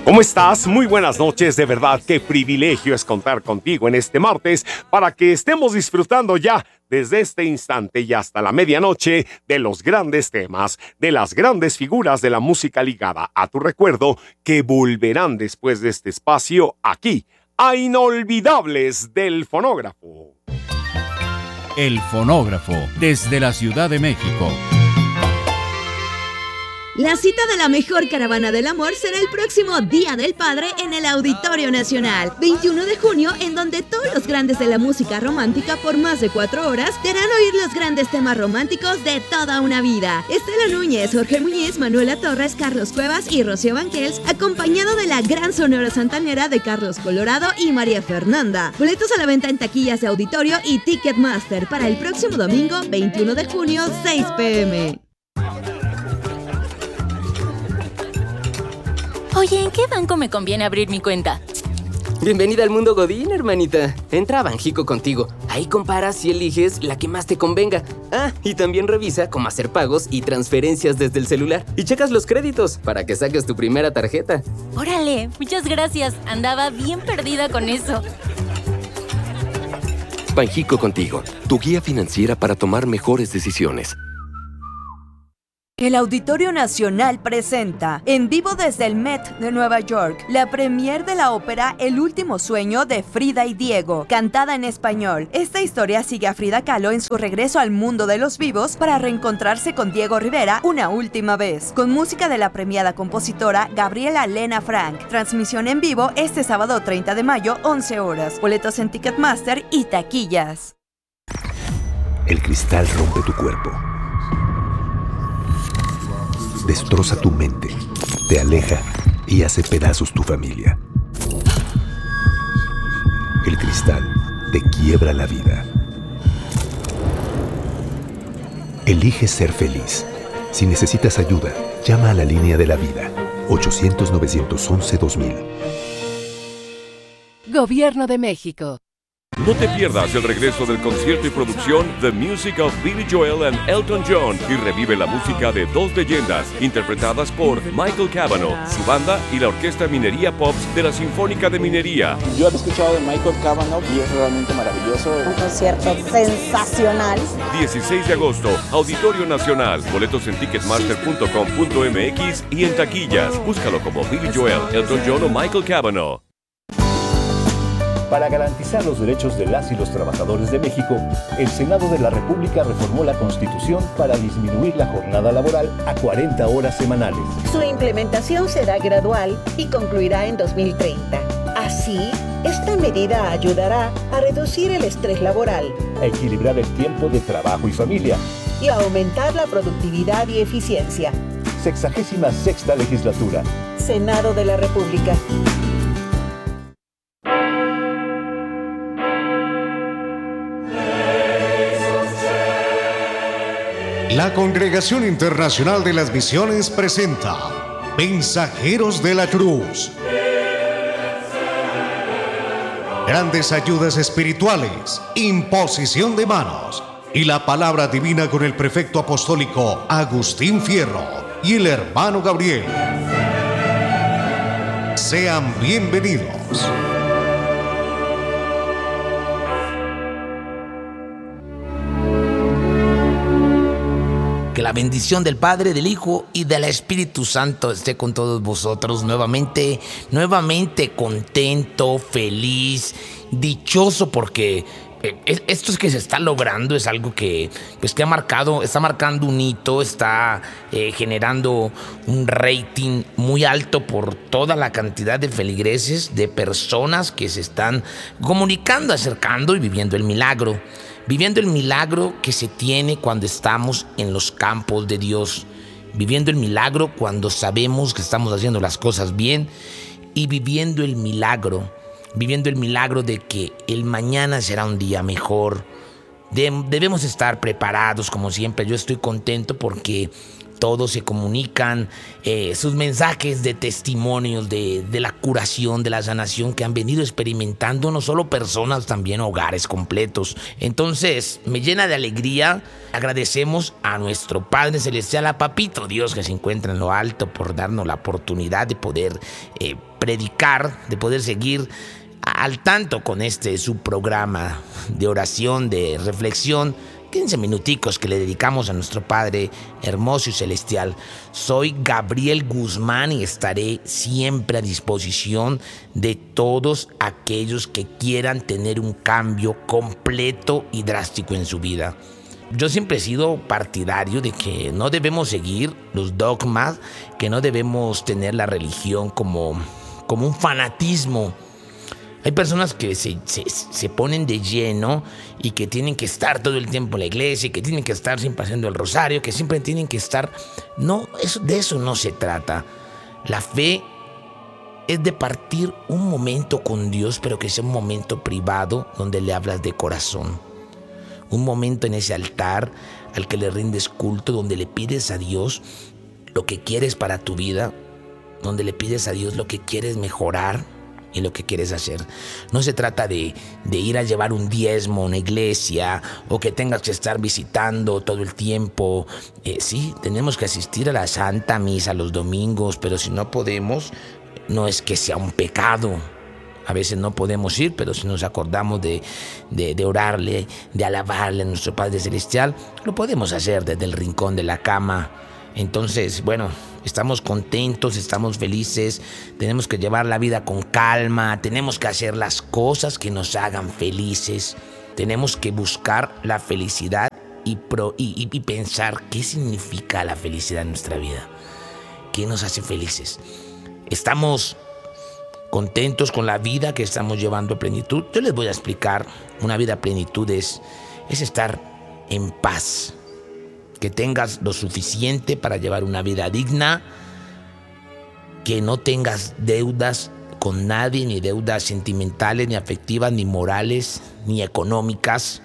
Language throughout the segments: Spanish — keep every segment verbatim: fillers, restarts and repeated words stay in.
¿Cómo estás? Muy buenas noches, de verdad qué privilegio es contar contigo en este martes para que estemos disfrutando ya desde este instante y hasta la medianoche de los grandes temas, de las grandes figuras de la música ligada a tu recuerdo que volverán después de este espacio aquí a Inolvidables del Fonógrafo. El Fonógrafo, desde la Ciudad de México. La cita de la mejor caravana del amor será el próximo Día del Padre en el Auditorio Nacional, veintiuno de junio, en donde todos los grandes de la música romántica por más de cuatro horas te harán oír los grandes temas románticos de toda una vida. Estela Núñez, Jorge Muñiz, Manuela Torres, Carlos Cuevas y Rocío Banquels, acompañado de la gran Sonora Santanera de Carlos Colorado y María Fernanda. Boletos a la venta en taquillas de auditorio y Ticketmaster para el próximo domingo, veintiuno de junio, seis pe eme. Oye, ¿en qué banco me conviene abrir mi cuenta? Bienvenida al mundo Godín, hermanita. Entra a Banjico Contigo. Ahí comparas y eliges la que más te convenga. Ah, y también revisa cómo hacer pagos y transferencias desde el celular. Y checas los créditos para que saques tu primera tarjeta. Órale, muchas gracias. Andaba bien perdida con eso. Banjico Contigo, tu guía financiera para tomar mejores decisiones. El Auditorio Nacional presenta, en vivo desde el Met de Nueva York, la premier de la ópera El último sueño de Frida y Diego, cantada en español. Esta historia sigue a Frida Kahlo en su regreso al mundo de los vivos para reencontrarse con Diego Rivera una última vez, con música de la premiada compositora Gabriela Lena Frank. Transmisión en vivo este sábado treinta de mayo, once horas. Boletos en Ticketmaster y taquillas. El cristal rompe tu cuerpo. Destroza tu mente, te aleja y hace pedazos tu familia. El cristal te quiebra la vida. Elige ser feliz. Si necesitas ayuda, llama a la línea de la vida, ochocientos, novecientos once, dos mil. Gobierno de México. No te pierdas el regreso del concierto y producción The Music of Billy Joel and Elton John y revive la música de dos leyendas interpretadas por Michael Cavanaugh, su banda y la Orquesta Minería Pops de la Sinfónica de Minería. Yo he escuchado de Michael Cavanaugh y es realmente maravilloso. Un concierto sensacional. dieciséis de agosto, Auditorio Nacional. Boletos en ticketmaster punto com punto eme equis y en taquillas. Búscalo como Billy Joel, Elton John o Michael Cavanaugh. Para garantizar los derechos de las y los trabajadores de México, el Senado de la República reformó la Constitución para disminuir la jornada laboral a cuarenta horas semanales. Su implementación será gradual y concluirá en dos mil treinta. Así, esta medida ayudará a reducir el estrés laboral, a equilibrar el tiempo de trabajo y familia y a aumentar la productividad y eficiencia. Sexagésima sexta legislatura. Senado de la República. La Congregación Internacional de las Misiones presenta Mensajeros de la Cruz. Grandes ayudas espirituales, imposición de manos y la palabra divina con el prefecto apostólico Agustín Fierro y el hermano Gabriel. Sean bienvenidos. Que la bendición del Padre, del Hijo y del Espíritu Santo esté con todos vosotros nuevamente, nuevamente contento, feliz, dichoso porque esto es que se está logrando, es algo que, pues, que ha marcado, está marcando un hito, está eh, generando un rating muy alto por toda la cantidad de feligreses, de personas que se están comunicando, acercando y viviendo el milagro. Viviendo el milagro que se tiene cuando estamos en los campos de Dios. Viviendo el milagro cuando sabemos que estamos haciendo las cosas bien. Y viviendo el milagro. Viviendo el milagro de que el mañana será un día mejor. De- debemos estar preparados como siempre. Yo estoy contento porque todos se comunican eh, sus mensajes de testimonios de, de la curación, de la sanación que han venido experimentando no solo personas, también hogares completos. Entonces, me llena de alegría. Agradecemos a nuestro Padre Celestial, a Papito Dios que se encuentra en lo alto, por darnos la oportunidad de poder eh, predicar, de poder seguir al tanto con este su programa de oración, de reflexión. quince minuticos que le dedicamos a nuestro Padre hermoso y celestial. Soy Gabriel Guzmán y estaré siempre a disposición de todos aquellos que quieran tener un cambio completo y drástico en su vida. Yo siempre he sido partidario de que no debemos seguir los dogmas, que no debemos tener la religión como, como un fanatismo. Hay personas que se, se, se ponen de lleno y que tienen que estar todo el tiempo en la iglesia, que tienen que estar siempre haciendo el rosario, que siempre tienen que estar... No, eso, de eso no se trata. La fe es de partir un momento con Dios, pero que sea un momento privado donde le hablas de corazón. Un momento en ese altar al que le rindes culto, donde le pides a Dios lo que quieres para tu vida, donde le pides a Dios lo que quieres mejorar y lo que quieres hacer. No se trata de, de ir a llevar un diezmo a una iglesia o que tengas que estar visitando todo el tiempo. Eh, sí, tenemos que asistir a la Santa Misa los domingos, pero si no podemos, no es que sea un pecado. A veces no podemos ir, pero si nos acordamos de, de, de orarle, de alabarle a nuestro Padre Celestial, lo podemos hacer desde el rincón de la cama. Entonces, bueno, estamos contentos, estamos felices, tenemos que llevar la vida con calma, tenemos que hacer las cosas que nos hagan felices, tenemos que buscar la felicidad y, pro, y, y, y pensar qué significa la felicidad en nuestra vida, qué nos hace felices. Estamos contentos con la vida que estamos llevando a plenitud. Yo les voy a explicar, una vida a plenitud es, es estar en paz. Que tengas lo suficiente para llevar una vida digna, que no tengas deudas con nadie, ni deudas sentimentales, ni afectivas, ni morales, ni económicas,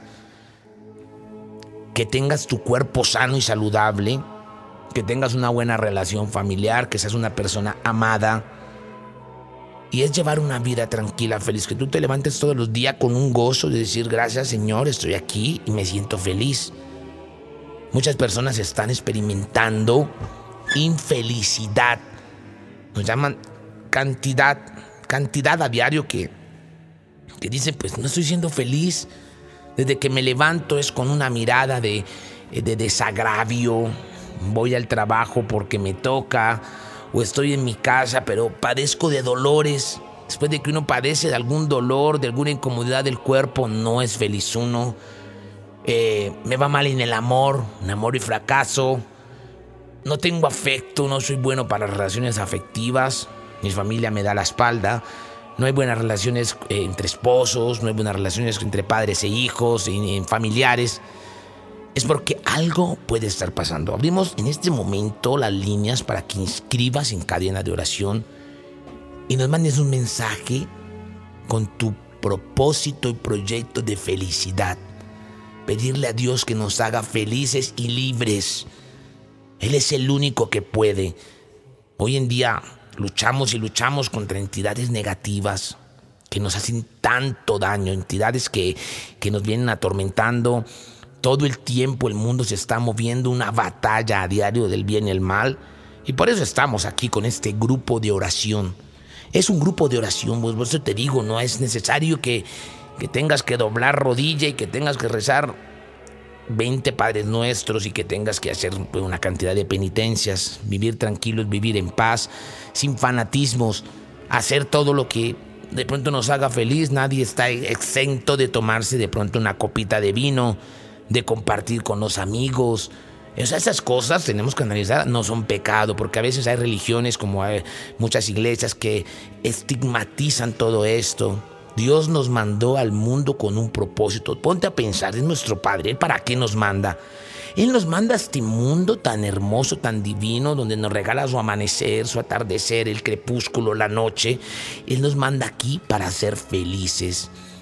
que tengas tu cuerpo sano y saludable, que tengas una buena relación familiar, que seas una persona amada, y es llevar una vida tranquila, feliz, que tú te levantes todos los días con un gozo de decir gracias Señor, estoy aquí y me siento feliz. Muchas personas están experimentando infelicidad. Nos llaman cantidad, cantidad a diario que, que dicen, pues no estoy siendo feliz. Desde que me levanto es con una mirada de, de desagravio. Voy al trabajo porque me toca, o estoy en mi casa, pero padezco de dolores. Después de que uno padece de algún dolor, de alguna incomodidad del cuerpo, no es feliz uno. Eh, me va mal en el amor, en amor y fracaso. No tengo afecto, no soy bueno para relaciones afectivas. Mi familia me da la espalda. No hay buenas relaciones eh, entre esposos, no hay buenas relaciones entre padres e hijos, y, y familiares. Es porque algo puede estar pasando. Abrimos en este momento las líneas para que inscribas en cadena de oración y nos mandes un mensaje con tu propósito y proyecto de felicidad. Pedirle a Dios que nos haga felices y libres. Él es el único que puede. Hoy en día luchamos y luchamos contra entidades negativas que nos hacen tanto daño, entidades que, que nos vienen atormentando. Todo el tiempo el mundo se está moviendo, una batalla a diario del bien y el mal. Y por eso estamos aquí con este grupo de oración. Es un grupo de oración, pues por eso te digo, no es necesario que... que tengas que doblar rodilla y que tengas que rezar veinte Padres Nuestros y que tengas que hacer una cantidad de penitencias, vivir tranquilos, vivir en paz, sin fanatismos, hacer todo lo que de pronto nos haga feliz. Nadie está exento de tomarse de pronto una copita de vino, de compartir con los amigos. O sea, esas cosas tenemos que analizar, no son pecado, porque a veces hay religiones, como hay muchas iglesias, que estigmatizan todo esto. Dios nos mandó al mundo con un propósito. Ponte a pensar, es nuestro Padre. ¿Él para qué nos manda? Él nos manda a este mundo tan hermoso, tan divino, donde nos regala su amanecer, su atardecer, el crepúsculo, la noche. Él nos manda aquí para ser felices.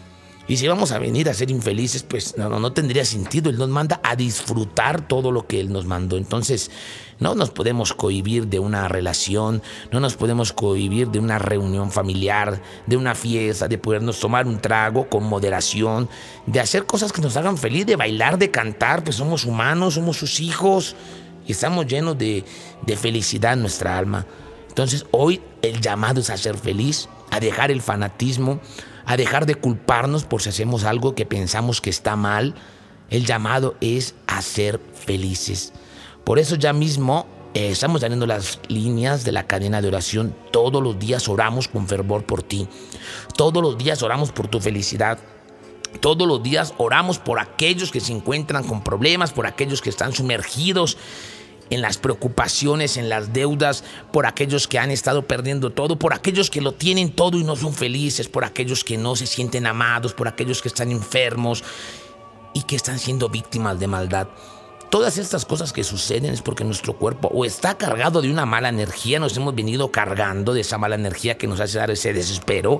Y si vamos a venir a ser infelices, pues no, no, no tendría sentido. Él nos manda a disfrutar todo lo que Él nos mandó. Entonces, no nos podemos cohibir de una relación, no nos podemos cohibir de una reunión familiar, de una fiesta, de podernos tomar un trago con moderación, de hacer cosas que nos hagan feliz, de bailar, de cantar, pues somos humanos, somos sus hijos y estamos llenos de, de felicidad en nuestra alma. Entonces, hoy el llamado es a ser feliz, a dejar el fanatismo, a dejar de culparnos por si hacemos algo que pensamos que está mal. El llamado es a ser felices. Por eso ya mismo eh, estamos llenando las líneas de la cadena de oración. Todos los días oramos con fervor por ti. Todos los días oramos por tu felicidad. Todos los días oramos por aquellos que se encuentran con problemas, por aquellos que están sumergidos en las preocupaciones, en las deudas, por aquellos que han estado perdiendo todo, por aquellos que lo tienen todo y no son felices, por aquellos que no se sienten amados, por aquellos que están enfermos y que están siendo víctimas de maldad. Todas estas cosas que suceden es porque nuestro cuerpo o está cargado de una mala energía, nos hemos venido cargando de esa mala energía que nos hace dar ese desespero,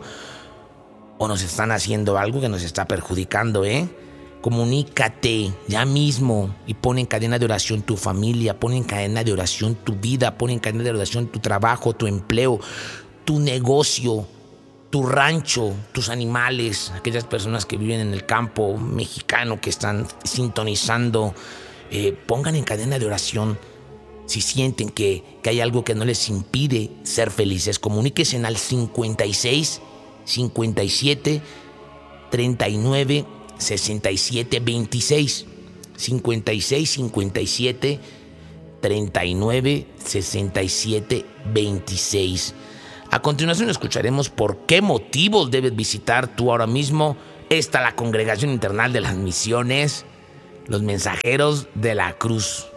o nos están haciendo algo que nos está perjudicando, ¿eh? Comunícate ya mismo y pon en cadena de oración tu familia, pon en cadena de oración tu vida, pon en cadena de oración tu trabajo, tu empleo, tu negocio, tu rancho, tus animales, aquellas personas que viven en el campo mexicano que están sintonizando. Eh, pongan en cadena de oración si sienten que, que hay algo que no les impide ser felices. Comuníquense al cincuenta y seis, cincuenta y siete, treinta y nueve, sesenta y siete, veintiséis. cincuenta y seis, cincuenta y siete, treinta y nueve, sesenta y siete, veintiséis. A continuación escucharemos por qué motivos debes visitar tú ahora mismo esta la Congregación Internacional de las Misiones, los Mensajeros de la Cruz.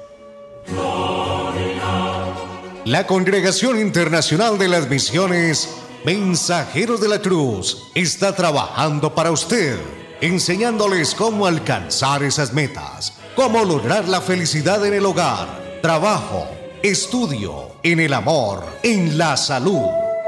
La Congregación Internacional de las Misiones, Mensajeros de la Cruz, está trabajando para usted, enseñándoles cómo alcanzar esas metas, cómo lograr la felicidad en el hogar, trabajo, estudio, en el amor, en la salud.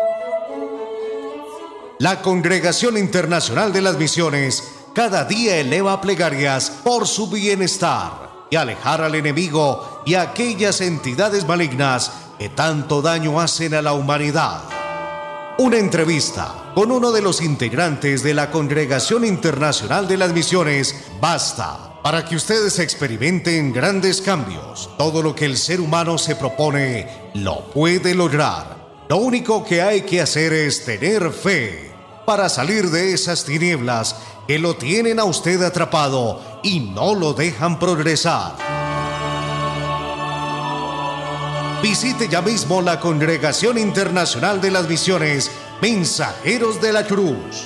La Congregación Internacional de las Misiones cada día eleva plegarias por su bienestar y alejar al enemigo y a aquellas entidades malignas que tanto daño hacen a la humanidad. Una entrevista con uno de los integrantes de la Congregación Internacional de las Misiones basta para que ustedes experimenten grandes cambios. Todo lo que el ser humano se propone lo puede lograr. Lo único que hay que hacer es tener fe para salir de esas tinieblas que lo tienen a usted atrapado y no lo dejan progresar. Visite ya mismo la Congregación Internacional de las Misiones, Mensajeros de la Cruz.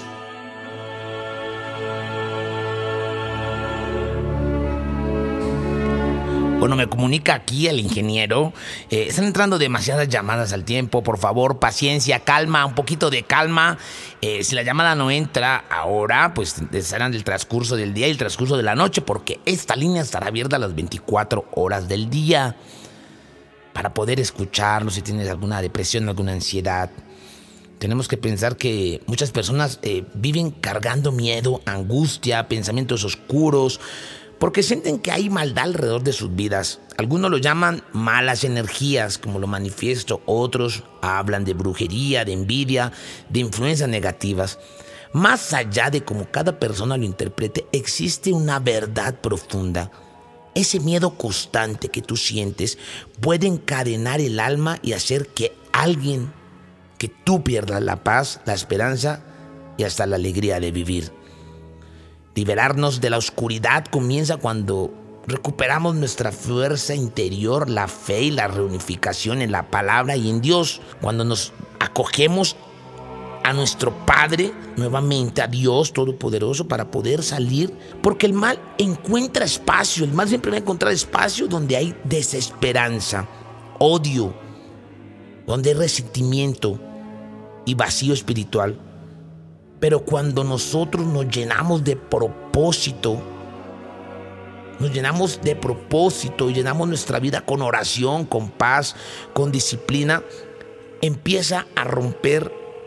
Bueno, me comunica aquí el ingeniero. Eh, están entrando demasiadas llamadas al tiempo. Por favor, paciencia, calma, un poquito de calma. Eh, si la llamada no entra ahora, pues serán del transcurso del día y el transcurso de la noche, porque esta línea estará abierta a las veinticuatro horas del día para poder escucharlo. Si tienes alguna depresión, alguna ansiedad, tenemos que pensar que muchas personas eh, viven cargando miedo, angustia, pensamientos oscuros, porque sienten que hay maldad alrededor de sus vidas. Algunos lo llaman malas energías, como lo manifiesto. Otros hablan de brujería, de envidia, de influencias negativas. Más allá de cómo cada persona lo interprete, existe una verdad profunda. Ese miedo constante que tú sientes puede encadenar el alma y hacer que alguien, que tú pierdas la paz, la esperanza y hasta la alegría de vivir. Liberarnos de la oscuridad comienza cuando recuperamos nuestra fuerza interior, la fe y la reunificación en la palabra y en Dios. Cuando nos acogemos a nuestro Padre, nuevamente a Dios Todopoderoso, para poder salir, porque el mal encuentra espacio, el mal siempre va a encontrar espacio donde hay desesperanza, odio, donde hay resentimiento y vacío espiritual. Pero cuando nosotros nos llenamos de propósito, nos llenamos de propósito y llenamos nuestra vida con oración, con paz, con disciplina, empieza a romper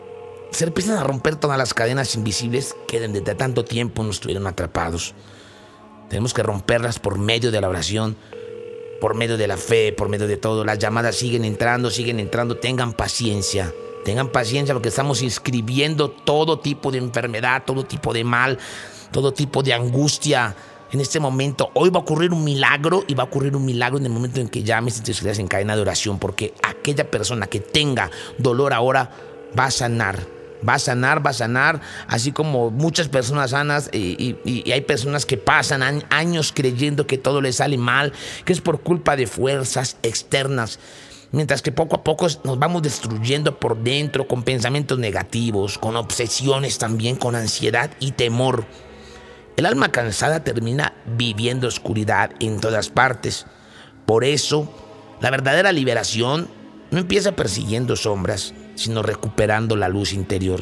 se empiezan a romper todas las cadenas invisibles que desde tanto tiempo nos tuvieron atrapados. Tenemos que romperlas por medio de la oración, por medio de la fe, por medio de todo. Las llamadas siguen entrando, siguen entrando. Tengan paciencia, tengan paciencia porque estamos inscribiendo todo tipo de enfermedad, todo tipo de mal, todo tipo de angustia. En este momento, hoy va a ocurrir un milagro y va a ocurrir un milagro en el momento en que llames y te escribas en cadena de oración, porque aquella persona que tenga dolor ahora va a sanar. Va a sanar, va a sanar, así como muchas personas sanas y, y, y hay personas que pasan años creyendo que todo les sale mal, que es por culpa de fuerzas externas, mientras que poco a poco nos vamos destruyendo por dentro con pensamientos negativos, con obsesiones también, con ansiedad y temor. El alma cansada termina viviendo oscuridad en todas partes. Por eso, la verdadera liberación no empieza persiguiendo sombras, sino recuperando la luz interior.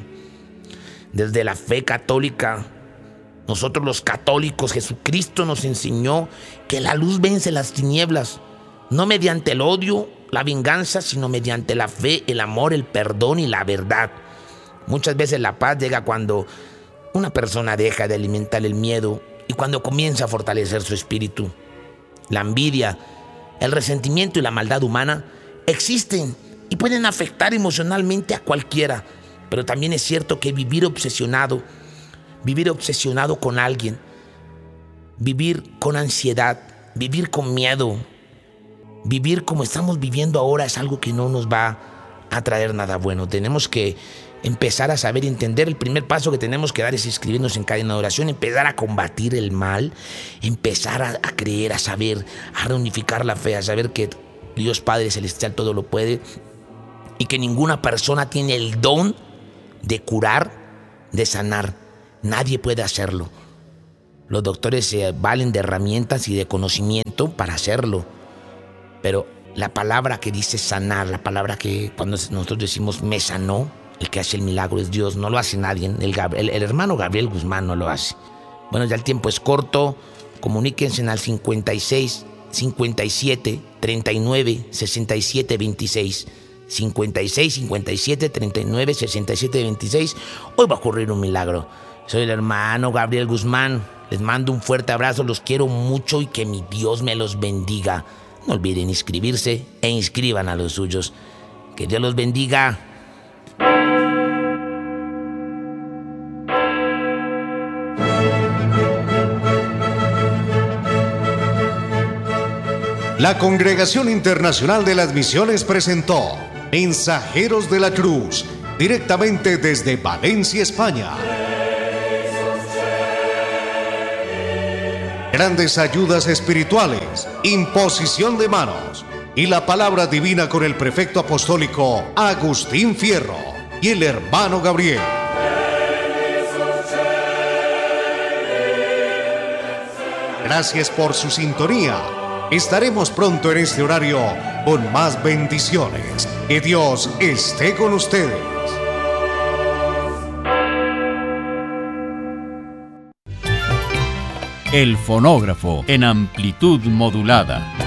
Desde la fe católica, nosotros los católicos, Jesucristo nos enseñó que la luz vence las tinieblas, no mediante el odio, la venganza, sino mediante la fe, el amor, el perdón y la verdad. Muchas veces la paz llega cuando una persona deja de alimentar el miedo y cuando comienza a fortalecer su espíritu. La envidia, el resentimiento y la maldad humana existen y pueden afectar emocionalmente a cualquiera, pero también es cierto que vivir obsesionado, vivir obsesionado con alguien, vivir con ansiedad, vivir con miedo, vivir como estamos viviendo ahora es algo que no nos va a traer nada bueno. Tenemos que empezar a saber y entender. El primer paso que tenemos que dar es inscribirnos en cadena de oración, empezar a combatir el mal, empezar a, a creer, a saber, a reunificar la fe, a saber que Dios Padre Celestial todo lo puede y que ninguna persona tiene el don de curar, de sanar. Nadie puede hacerlo. Los doctores se valen de herramientas y de conocimiento para hacerlo, pero la palabra que dice sanar, la palabra que cuando nosotros decimos me sanó, el que hace el milagro es Dios, no lo hace nadie. El, el, el hermano Gabriel Guzmán no lo hace. Bueno, ya el tiempo es corto. Comuníquense al cincuenta y seis, cincuenta y siete, treinta y nueve, sesenta y siete, veintiséis. cincuenta y seis, cincuenta y siete, treinta y nueve, sesenta y siete, veintiséis. Hoy va a ocurrir un milagro. Soy el hermano Gabriel Guzmán. Les mando un fuerte abrazo, los quiero mucho y que mi Dios me los bendiga. No olviden inscribirse e inscriban a los suyos. Que Dios los bendiga. La Congregación Internacional de las Misiones presentó Mensajeros de la Cruz, directamente desde Valencia, España. Grandes ayudas espirituales, imposición de manos y la palabra divina con el prefecto apostólico Agustín Fierro y el hermano Gabriel. Gracias por su sintonía. Estaremos pronto en este horario con más bendiciones. Que Dios esté con ustedes. El fonógrafo en amplitud modulada.